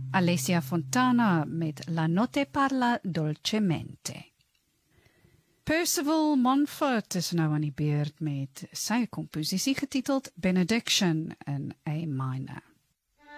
Alessia Fontana met La Notte Parla Dolcemente. Percival Montfort is nou aan die beurt met sy komposisie getiteld Benediction in A minor.